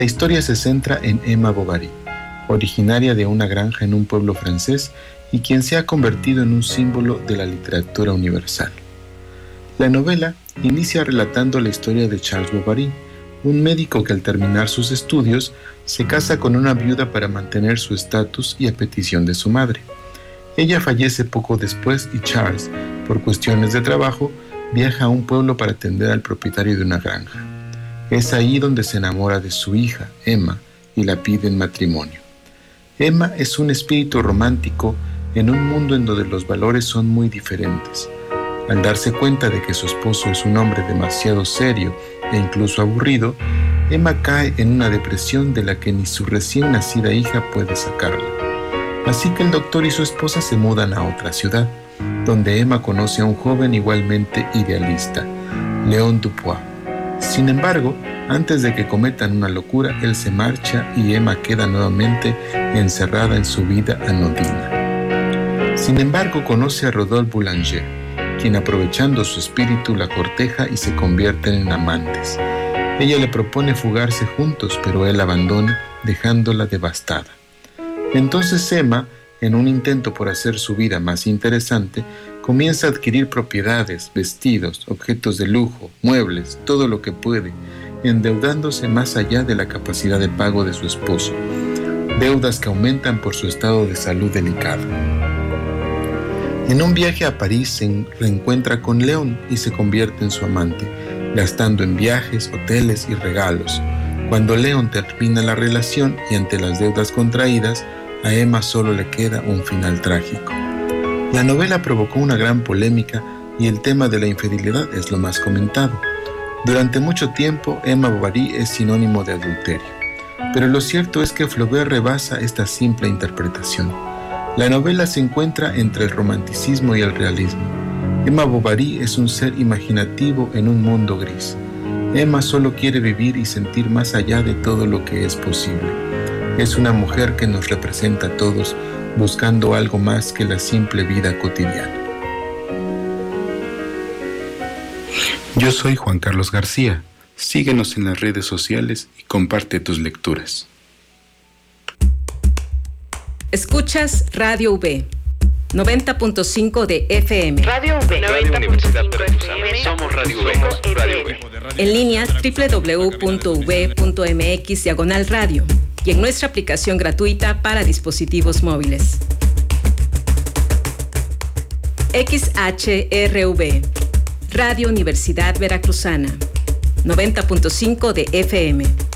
La historia se centra en Emma Bovary, originaria de una granja en un pueblo francés y quien se ha convertido en un símbolo de la literatura universal. La novela inicia relatando la historia de Charles Bovary, un médico que al terminar sus estudios se casa con una viuda para mantener su estatus y a petición de su madre. Ella fallece poco después y Charles, por cuestiones de trabajo, viaja a un pueblo para atender al propietario de una granja. Es ahí donde se enamora de su hija, Emma, y la pide en matrimonio. Emma es un espíritu romántico en un mundo en donde los valores son muy diferentes. Al darse cuenta de que su esposo es un hombre demasiado serio e incluso aburrido, Emma cae en una depresión de la que ni su recién nacida hija puede sacarla. Así que el doctor y su esposa se mudan a otra ciudad, donde Emma conoce a un joven igualmente idealista, Léon Dupuis. Sin embargo, antes de que cometan una locura, él se marcha y Emma queda nuevamente encerrada en su vida anodina. Sin embargo, conoce a Rodolphe Boulanger, quien aprovechando su espíritu la corteja y se convierten en amantes. Ella le propone fugarse juntos, pero él abandona, dejándola devastada. Entonces Emma, en un intento por hacer su vida más interesante, comienza a adquirir propiedades, vestidos, objetos de lujo, muebles, todo lo que puede, endeudándose más allá de la capacidad de pago de su esposo, deudas que aumentan por su estado de salud delicado. En un viaje a París se reencuentra con Léon y se convierte en su amante, gastando en viajes, hoteles y regalos. Cuando Léon termina la relación y ante las deudas contraídas, a Emma solo le queda un final trágico. La novela provocó una gran polémica y el tema de la infidelidad es lo más comentado. Durante mucho tiempo, Emma Bovary es sinónimo de adulterio, pero lo cierto es que Flaubert rebasa esta simple interpretación. La novela se encuentra entre el romanticismo y el realismo. Emma Bovary es un ser imaginativo en un mundo gris. Emma solo quiere vivir y sentir más allá de todo lo que es posible. Es una mujer que nos representa a todos, buscando algo más que la simple vida cotidiana. Yo soy Juan Carlos García. Síguenos en las redes sociales y comparte tus lecturas. Escuchas Radio V, 90.5 de FM. Radio V, Radio Universidad Veracruzana. Somos Radio V. Radio V. En línea www.uv.mx/radio y en nuestra aplicación gratuita para dispositivos móviles. XHRV, Radio Universidad Veracruzana, 90.5 de FM.